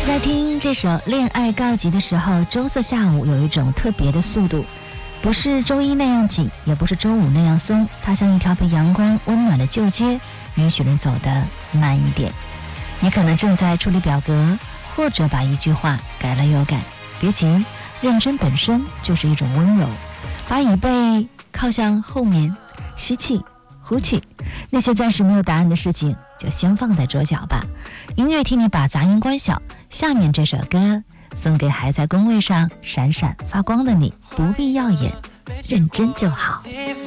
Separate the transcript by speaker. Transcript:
Speaker 1: 在听这首《恋爱告急》的时候，周四下午有一种特别的速度，不是周一那样紧，也不是周五那样松，它像一条被阳光温暖的旧街，允许你走得慢一点。你可能正在处理表格，或者把一句话改了又改，别急，认真本身就是一种温柔。把椅背靠向后面，吸气呼气，那些暂时没有答案的事情就先放在桌角吧。音乐替你把杂音关小，下面这首歌送给还在工位上闪闪发光的你，不必耀眼，认真就好。